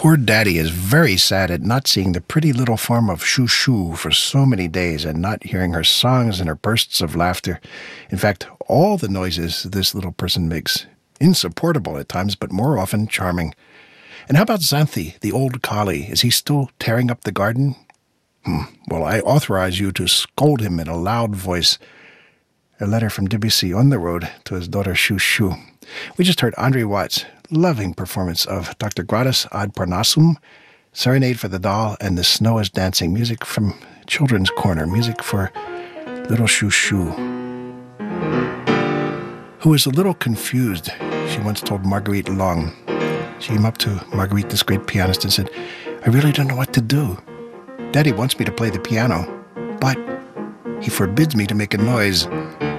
Poor Daddy is very sad at not seeing the pretty little form of Shoo Shoo for so many days and not hearing her songs and her bursts of laughter. In fact, all the noises this little person makes. Insupportable at times, but more often charming. And how about Xanthi, the old collie? Is he still tearing up the garden? Well, I authorize you to scold him in a loud voice. A letter from Debussy on the road to his daughter Shoo Shoo. We just heard Andre Watts' loving performance of Dr. Gradus ad Parnassum, Serenade for the Doll, and The Snow is Dancing, music from Children's Corner, music for little Shoo Shoo, who was a little confused. She once told Marguerite Long. She came up to Marguerite, this great pianist, and said, "I really don't know what to do. Daddy wants me to play the piano, but he forbids me to make a noise."